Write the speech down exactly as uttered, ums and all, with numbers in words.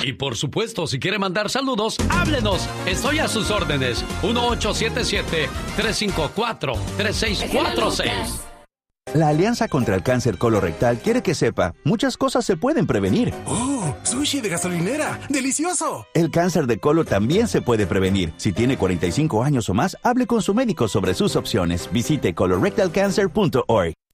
Y por supuesto, si quiere mandar saludos, háblenos. Estoy a sus órdenes. uno ocho siete siete, tres cinco cuatro, tres seis cuatro seis. La Alianza contra el Cáncer Colorectal quiere que sepa, muchas cosas se pueden prevenir. ¡Oh! ¡Sushi de gasolinera! ¡Delicioso! El cáncer de colon también se puede prevenir. Si tiene cuarenta y cinco años o más, hable con su médico sobre sus opciones. Visite colorectal cancer punto org.